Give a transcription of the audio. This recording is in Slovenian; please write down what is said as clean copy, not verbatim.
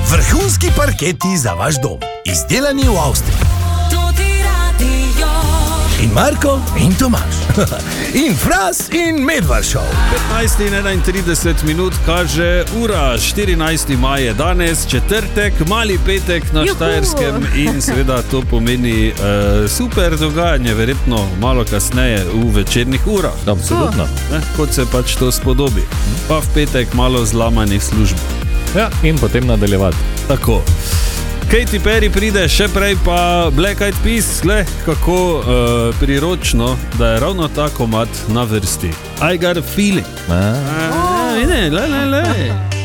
Vrhunski parketi za vaš dom, izdelani v Avstriji. In Marko in Tomaž. In Fras in Medvard Show. 15:31 kaže ura, 14. maj je danes, četrtek, mali petek na Štajerskem in seveda to pomeni super dogajanje, verjetno malo kasneje v večernih urah. Absolutno. Kot se pač to spodobi. Pa v petek malo zlamanih služb. Ja, in potem nadaljevati. Tako. Katy Perry pride, še prej pa Black Eyed Peas, kako priročno, da je ravno ta komad na vrsti. I got a feeling. Le.